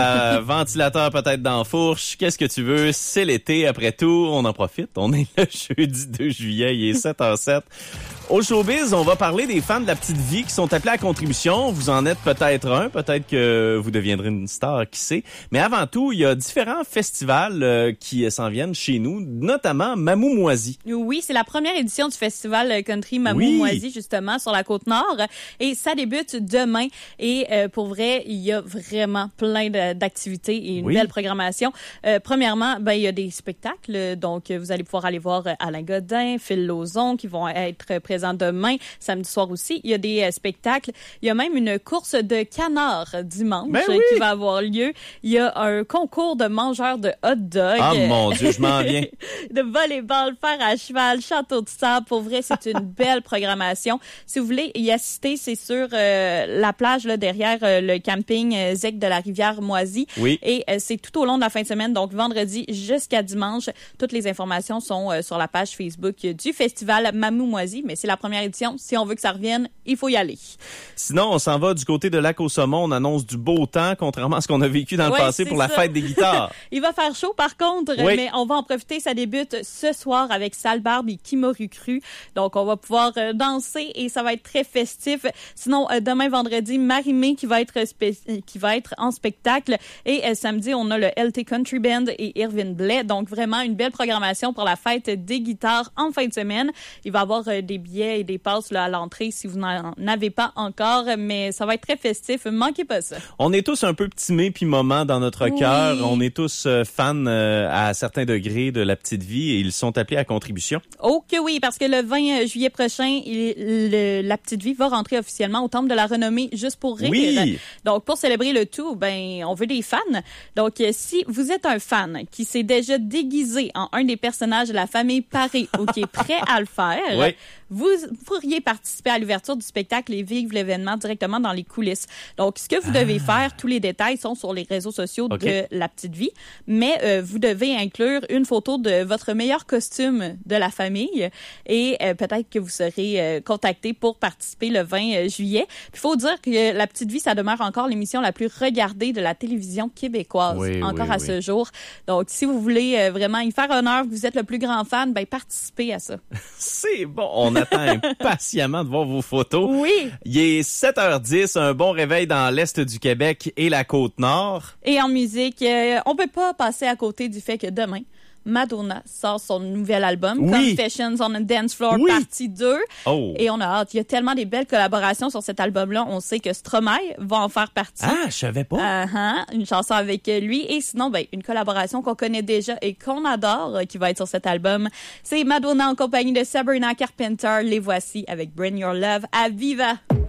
Ventilateur peut-être dans la fourche. Qu'est-ce que tu veux? C'est l'été, après tout. On en profite. On est le jeudi 2 juillet. Il est 7h07. Au showbiz, on va parler des fans de La Petite Vie qui sont appelés à contribution. Vous en êtes peut-être un. Peut-être que vous deviendrez une star, qui sait. Mais avant tout, il y a différents festivals qui s'en viennent chez nous, notamment Mamoumoisie. Oui, c'est la première édition du festival country Mamoumoisie, justement, sur la Côte-Nord. Et ça débute demain. Et pour vrai, il y a vraiment plein d'activités et une belle programmation. Premièrement, il y a des spectacles. Donc, vous allez pouvoir aller voir Alain Godin, Phil Lauzon qui vont être présents demain, samedi soir aussi. Il y a des spectacles. Il y a même une course de canards dimanche qui va avoir lieu. Il y a un concours de mangeurs de hot dog. Ah mon Dieu, je m'en viens. De volleyball, fer à cheval, château de sable. Pour vrai, c'est une belle programmation. Si vous voulez y assister, c'est sur la plage là, derrière le camping Zec de la Rivière-Moisie. Oui. Et c'est tout au long de la fin de semaine, donc vendredi jusqu'à dimanche. Toutes les informations sont sur la page Facebook du festival Mamoumoisie, mais c'est la première édition. Si on veut que ça revienne, il faut y aller. Sinon, on s'en va du côté de Lac-au-Saumon. On annonce du beau temps, contrairement à ce qu'on a vécu dans le passé pour la fête des guitares. Il va faire chaud, par contre, mais on va en profiter. Ça débute ce soir avec Sale Barbe et Kimoru Cru. Donc, on va pouvoir danser et ça va être très festif. Sinon, demain, vendredi, Marie-Mé qui va être en spectacle. Et samedi, on a le LT Country Band et Irvin Blais. Donc, vraiment, une belle programmation pour la fête des guitares en fin de semaine. Il va y avoir des billets et des passes là, à l'entrée si vous n'en avez pas encore, mais ça va être très festif. Manquez pas ça. On est tous un peu petits puis moments dans notre cœur. On est tous fans à certains degrés de La Petite Vie et ils sont appelés à contribution. Oh que oui, parce que le 20 juillet prochain, La Petite Vie va rentrer officiellement au Temple de la Renommée juste pour rire. Oui. Donc, pour célébrer le tout, on veut des fans. Donc, si vous êtes un fan qui s'est déjà déguisé en un des personnages de la famille Paré ou qui est prêt à le faire, vous pourriez participer à l'ouverture du spectacle et vivre l'événement directement dans les coulisses. Donc, ce que vous devez faire, tous les détails sont sur les réseaux sociaux de La Petite Vie, mais vous devez inclure une photo de votre meilleur costume de la famille et peut-être que vous serez contacté pour participer le 20 juillet. Il faut dire que La Petite Vie, ça demeure encore l'émission la plus regardée de la télévision québécoise, à ce jour. Donc, si vous voulez vraiment y faire honneur, vous êtes le plus grand fan, participez à ça. C'est bon, on attend impatiemment de voir vos photos. Oui. Il est 7h10, un bon réveil dans l'Est du Québec et la Côte-Nord. Et en musique, on peut pas passer à côté du fait que demain, Madonna sort son nouvel album, Confessions on a Dance Floor, partie 2. Oh. Et on a hâte. Il y a tellement des belles collaborations sur cet album-là. On sait que Stromae va en faire partie. Ah, je savais pas. Une chanson avec lui. Et sinon, une collaboration qu'on connaît déjà et qu'on adore qui va être sur cet album. C'est Madonna en compagnie de Sabrina Carpenter. Les voici avec Bring Your Love à Viva.